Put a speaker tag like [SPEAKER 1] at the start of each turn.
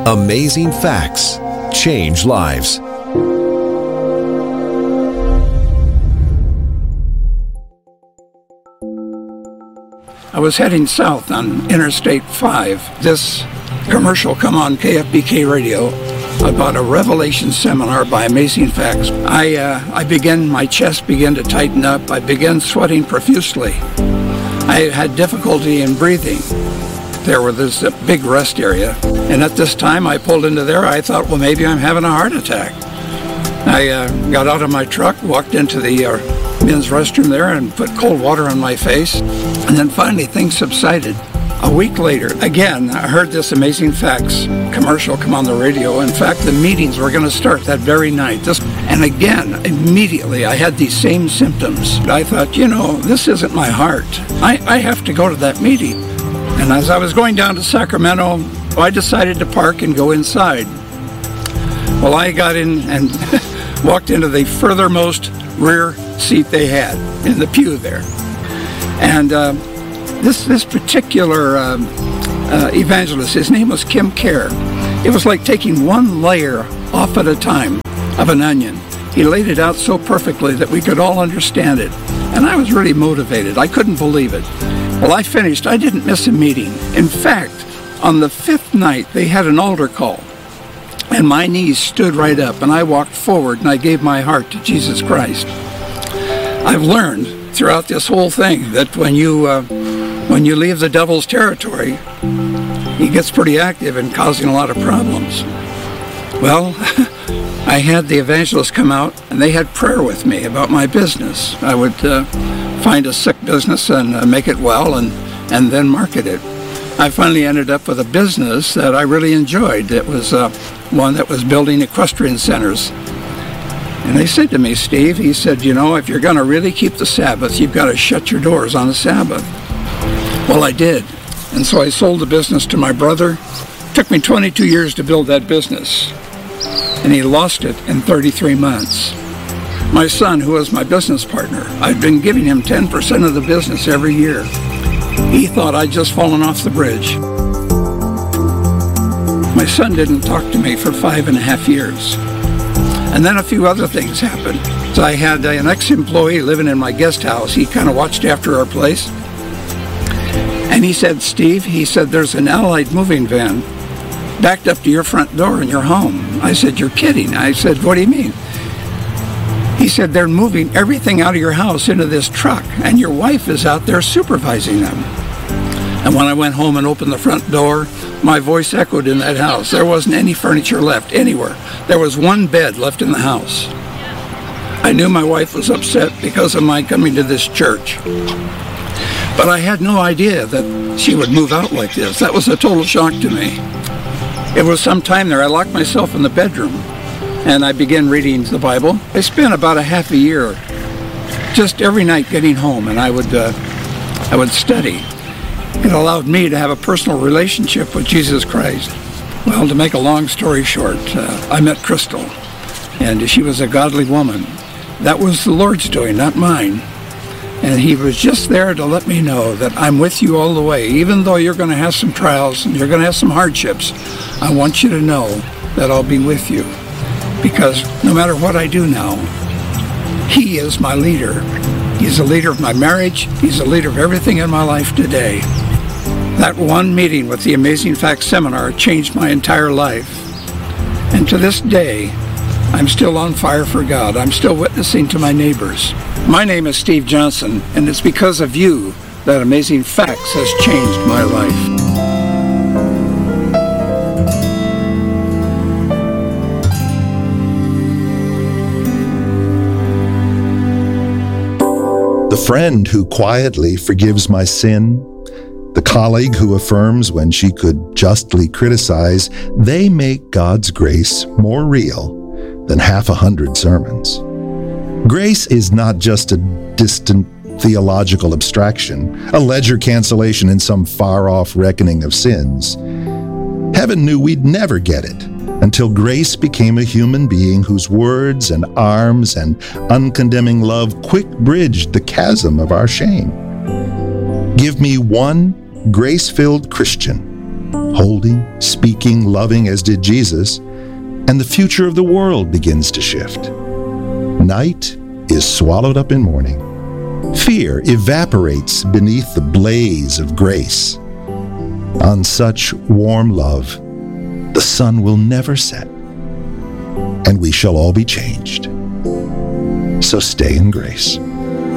[SPEAKER 1] Amazing facts change lives.
[SPEAKER 2] I was heading south on Interstate 5. This commercial come on KFBK radio about a revelation seminar by Amazing Facts. My chest began to tighten up. I began sweating profusely. I had difficulty in breathing. There was this big rest area, and at this time I pulled into there. I thought, well, maybe I'm having a heart attack. I got out of my truck, walked into the men's restroom there and put cold water on my face, and then finally things subsided. A week later, again, I heard this Amazing Facts commercial come on the radio. In fact, the meetings were going to start that very night. And again, immediately, I had these same symptoms. I thought, this isn't my heart. I have to go to that meeting. And as I was going down to Sacramento, I decided to park and go inside. Well, I got in and walked into the furthermost rear seat they had in the pew there. And this particular evangelist, his name was Kim Kerr. It was like taking one layer off at a time of an onion. He laid it out so perfectly that we could all understand it. And I was really motivated. I couldn't believe it. Well, I finished. I didn't miss a meeting. In fact, on the 5th night, they had an altar call. And my knees stood right up, and I walked forward, and I gave my heart to Jesus Christ. I've learned throughout this whole thing that when you leave the devil's territory, he gets pretty active in causing a lot of problems. Well, I had the evangelists come out, and they had prayer with me about my business. I would find a sick business and make it well and then market it. I finally ended up with a business that I really enjoyed. It was one that was building equestrian centers. And they said to me, Steve, he said, if you're going to really keep the Sabbath, you've got to shut your doors on the Sabbath. Well, I did. And so I sold the business to my brother. It took me 22 years to build that business. And he lost it in 33 months. My son, who was my business partner, I'd been giving him 10% of the business every year. He thought I'd just fallen off the bridge. My son didn't talk to me for 5.5 years. And then a few other things happened. So I had an ex-employee living in my guest house. He kind of watched after our place. And he said, Steve, there's an Allied moving van backed up to your front door in your home. I said, you're kidding. I said, what do you mean? He said, they're moving everything out of your house into this truck, and your wife is out there supervising them. And when I went home and opened the front door, my voice echoed in that house. There wasn't any furniture left anywhere. There was one bed left in the house. I knew my wife was upset because of my coming to this church. But I had no idea that she would move out like this. That was a total shock to me. It was some time there. I locked myself in the bedroom, and I began reading the Bible. I spent about a half a year just every night getting home, and I would study. It allowed me to have a personal relationship with Jesus Christ. Well, to make a long story short, I met Crystal, and she was a godly woman. That was the Lord's doing, not mine. And he was just there to let me know that I'm with you all the way. Even though you're going to have some trials and you're going to have some hardships, I want you to know that I'll be with you. Because no matter what I do now, he is my leader. He's the leader of my marriage. He's the leader of everything in my life today. That one meeting with the Amazing Facts seminar changed my entire life. And to this day, I'm still on fire for God. I'm still witnessing to my neighbors. My name is Steve Johnson, and it's because of you that Amazing Facts has changed my life.
[SPEAKER 3] The friend who quietly forgives my sin, the colleague who affirms when she could justly criticize, they make God's grace more real than 100 sermons. Grace is not just a distant theological abstraction, a ledger cancellation in some far-off reckoning of sins. Heaven knew we'd never get it until grace became a human being whose words and arms and uncondemning love quick bridged the chasm of our shame. Give me one grace-filled Christian holding, speaking, loving as did Jesus, and the future of the world begins to shift. Night is swallowed up in morning. Fear evaporates beneath the blaze of grace. On such warm love, the sun will never set, and we shall all be changed. So stay in grace.